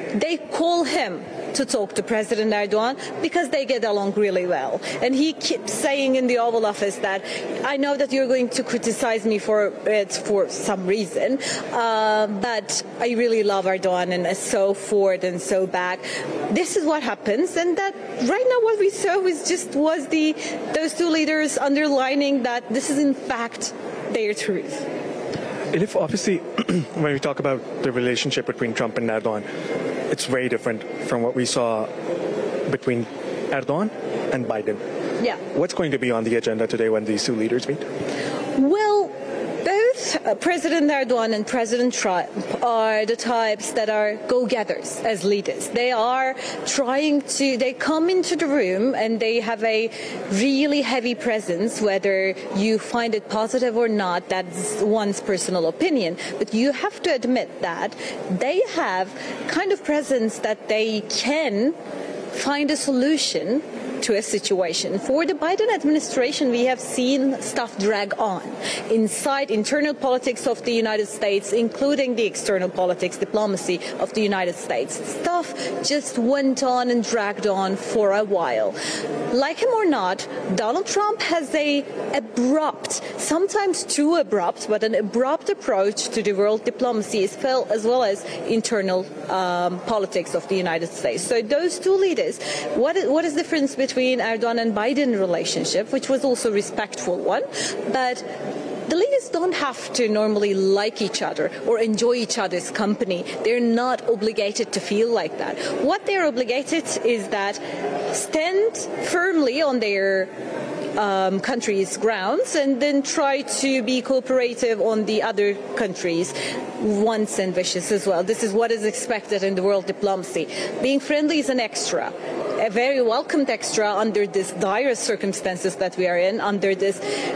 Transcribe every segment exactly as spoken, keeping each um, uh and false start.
they call him to talk to President Erdogan because they get along really well. And he keeps saying in the Oval Office that I know that you're going to criticize me for it for some reason, uh, but I really love Erdogan and so forth and so back. This is what happens, and that right now what we saw was just was the those two leaders underlining that this is in fact their truth. Elif, obviously, when we talk about the relationship between Trump and Erdogan, it's very different from what we saw between Erdogan and Biden. Yeah. What's going to be on the agenda today when these two leaders meet? Well, both uh, President Erdogan and President Trump are the types that are go-getters as leaders. They are trying to, they come into the room and they have a really heavy presence, whether you find it positive or not, that's one's personal opinion. But you have to admit that they have kind of presence that they can find a solution to a situation. For the Biden administration, we have seen stuff drag on inside internal politics of the United States, including the external politics, diplomacy of the United States. Stuff just went on and dragged on for a while. Like him or not, Donald Trump has a abrupt, sometimes too abrupt, but an abrupt approach to the world diplomacy as well as, well as internal um, politics of the United States. So those two leaders, what is, what is the difference between between Erdogan and Biden relationship, which was also a respectful one, but the leaders don't have to normally like each other or enjoy each other's company. They're not obligated to feel like that. What they're obligated is that stand firmly on their um, country's grounds and then try to be cooperative on the other countries' wants and wishes as well. This is what is expected in the world diplomacy. Being friendly is an extra. A very welcomed extra under this dire circumstances that we are in, under this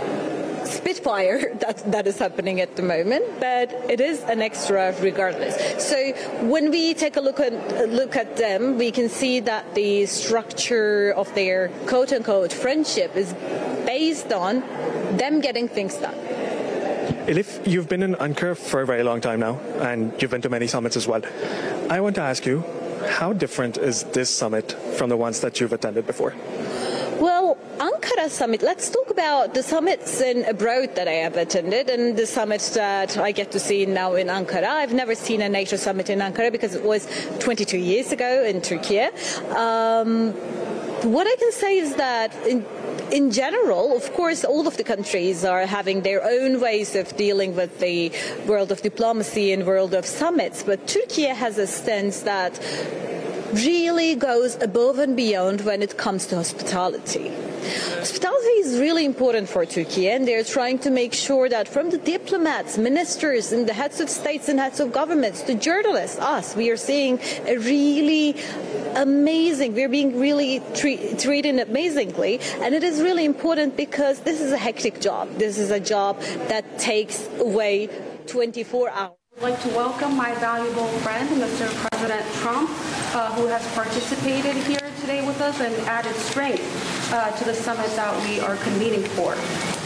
spitfire that, that is happening at the moment, but it is an extra regardless. So when we take a look at look at them, we can see that the structure of their quote-unquote friendship is based on them getting things done. Elif, you've been in Ankara for a very long time now, and you've been to many summits as well. I want to ask you, how different is this summit from the ones that you've attended before? Well, Ankara summit, let's talk about the summits in abroad that I have attended and the summits that I get to see now in Ankara. I've never seen a NATO summit in Ankara because it was twenty-two years ago in Turkey. Um, what I can say is that in In general, of course, all of the countries are having their own ways of dealing with the world of diplomacy and world of summits, but Turkey has a stance that really goes above and beyond when it comes to hospitality. Hospitality is really important for Turkey, and they're trying to make sure that from the diplomats, ministers, and the heads of states and heads of governments, to journalists, us, we are seeing a really amazing, we're being really treat, treated amazingly, and it is really important because this is a hectic job. This is a job that takes away twenty-four hours. I'd like to welcome my valuable friend, Mister President Trump, uh, who has participated here today with us and added strength uh, to the summit that we are convening for.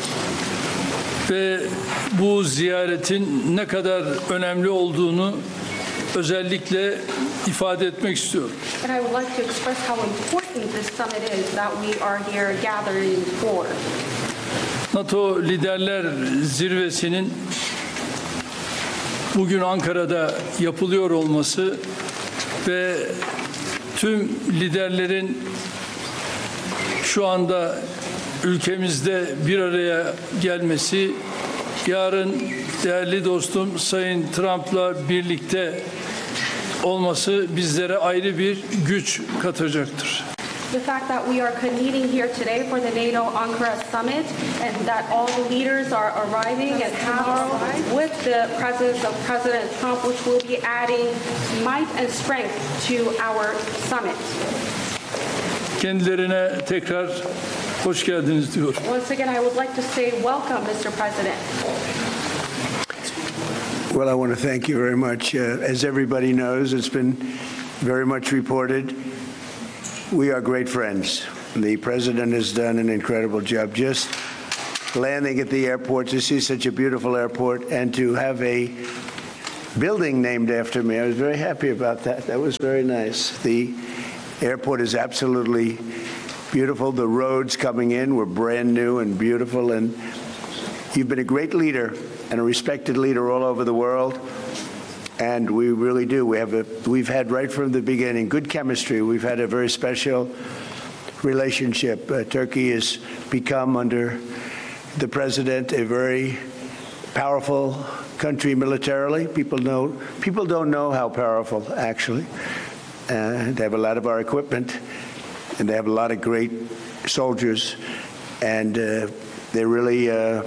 Ve bu ziyaretin ne kadar önemli olduğunu özellikle ifade etmek istiyorum. And I would like to express how important this summit is that we are here gathering for. NATO Liderler Zirvesi'nin bugün Ankara'da yapılıyor olması ve tüm liderlerin şu anda ülkemizde bir araya gelmesi, yarın değerli dostum Sayın Trump'la birlikte olması bizlere ayrı bir güç katacaktır. The fact that we are convening here today for the NATO Ankara summit and that all the leaders are arriving at tomorrow with the presence of President Trump, which will be adding might and strength to our summit. Kendilerine tekrar hoş geldiniz diyorum. Once again, I would like to say welcome, Mister President. Well, I want to thank you very much. Uh, as everybody knows, it's been very much reported. We are great friends. The president has done an incredible job just landing at the airport, to see such a beautiful airport and to have a building named after me. I was very happy about that. That was very nice. The airport is absolutely beautiful. The roads coming in were brand new and beautiful. And you've been a great leader and a respected leader all over the world. And we really do. We have a, we've had right from the beginning good chemistry. We've had a very special relationship. Uh, Turkey has become, under the president, a very powerful country militarily. People know, people don't know how powerful, actually. Uh, they have a lot of our equipment, and they have a lot of great soldiers, and uh, they're really uh,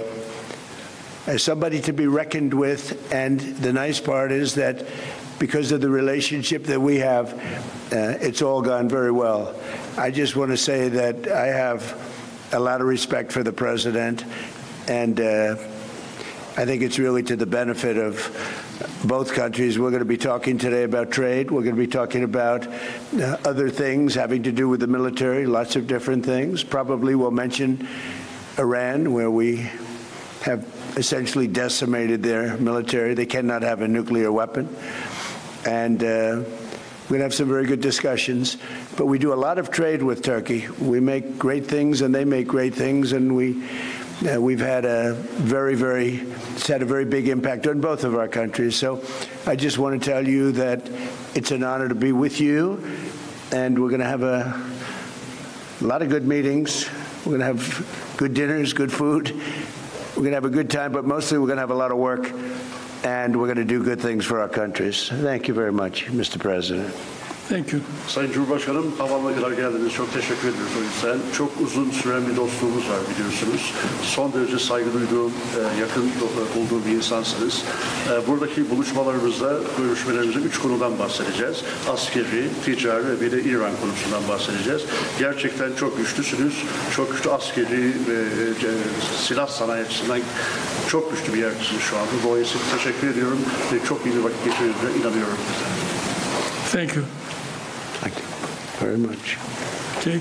as somebody to be reckoned with. And the nice part is that because of the relationship that we have, uh, it's all gone very well. I just want to say that I have a lot of respect for the president, and uh, I think it's really to the benefit of both countries. We're going to be talking today about trade. We're going to be talking about uh, other things having to do with the military, lots of different things. Probably we'll mention Iran, where we have essentially decimated their military. They cannot have a nuclear weapon. And uh, we're going to have some very good discussions. But we do a lot of trade with Turkey. We make great things, and they make great things, and we Uh, we've had a very, very, it's had a very big impact on both of our countries. So I just want to tell you that it's an honor to be with you, and we're going to have a, a lot of good meetings. We're going to have good dinners, good food. We're going to have a good time, but mostly we're going to have a lot of work, and we're going to do good things for our countries. Thank you very much, Mister President. Thank you. Sayın Cumhurbaşkanım, havaalanına kadar geldiniz. Çok teşekkür ediyoruz o yüzden. Çok uzun süren bir dostluğumuz var biliyorsunuz. Son derece saygı duyduğum, yakın olduğum bir insansınız. Buradaki buluşmalarımızda, görüşmelerimizde üç konudan bahsedeceğiz. Askeri, ticari ve bir de İran konusundan bahsedeceğiz. Gerçekten çok güçlüsünüz. Çok güçlü askeri ve silah sanayi açısından çok güçlü bir yerdesiniz şu anda. Dolayısıyla teşekkür ediyorum ve çok iyi bir vakit geçirdiğinize inanıyorum. Thank you. Thank you very much. Okay.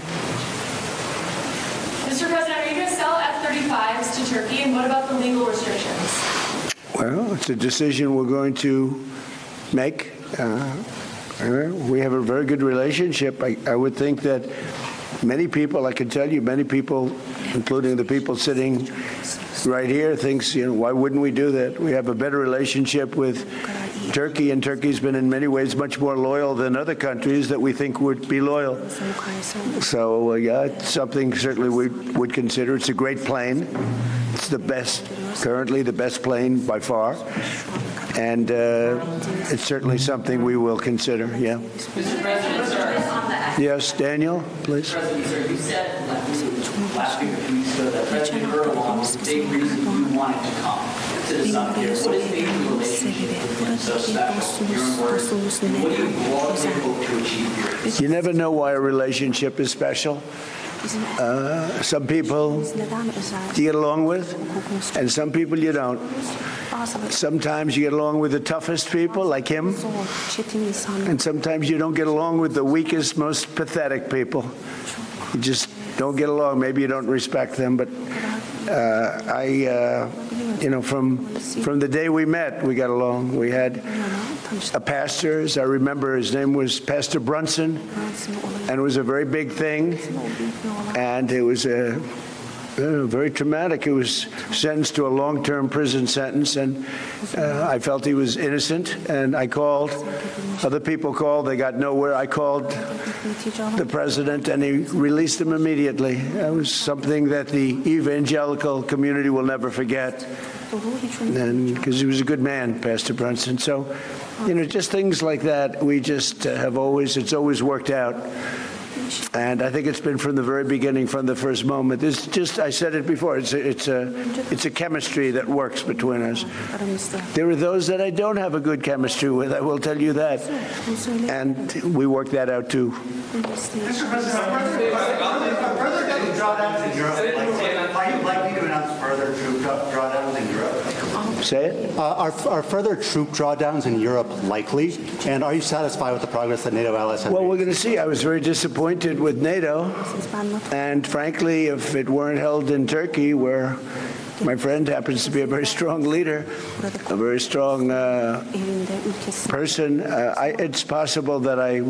Mister President, are you going to sell F thirty-fives to Turkey, and what about the legal restrictions? Well, it's a decision we're going to make. Uh, we have a very good relationship. I, I would think that many people, I can tell you, many people, including the people sitting right here, thinks, you know, why wouldn't we do that? We have a better relationship with Turkey, and Turkey's been in many ways much more loyal than other countries that we think would be loyal. So, uh, yeah, it's something certainly we would consider. It's a great plane. It's the best, currently the best plane by far. And uh, it's certainly something we will consider, yeah. Mister President, sir. Yes, Daniel, please. President, sir, you said last week or two weeks ago that President Erdogan was the big reason you wanted to come to the summit here. What has made the relationship with him so special? Your own words. What do you broadly hope to achieve here? You never know why a relationship is special. Uh, some people you get along with, and some people you don't. Sometimes you get along with the toughest people, like him, and sometimes you don't get along with the weakest, most pathetic people. You just don't get along. Maybe you don't respect them, but uh, I, uh, you know, from from the day we met, we got along. We had a pastor, as I remember, his name was Pastor Brunson, and it was a very big thing, and it was a Uh, very traumatic. He was sentenced to a long-term prison sentence, and uh, I felt he was innocent, and I called. Other people called. They got nowhere. I called the president, and he released him immediately. It was something that the evangelical community will never forget, and because he was a good man, Pastor Brunson. So, you know, just things like that, we just uh, have always, it's always worked out. And I think it's been from the very beginning, from the first moment. It's just, I said it before, it's a, it's a, it's a chemistry that works between us. There are those that I don't have a good chemistry with, I will tell you that. And we work that out too. Mister President, are further drawdowns in Europe likely? Are you likely to announce further troop drawdowns in Europe? Say it? Uh, are, are further troop drawdowns in Europe likely? And are you satisfied with the progress that NATO allies have Well, made? we're going to see. I was very disappointed with NATO. And frankly, if it weren't held in Turkey, where my friend happens to be a very strong leader, a very strong uh, person. Uh, I, it's possible that I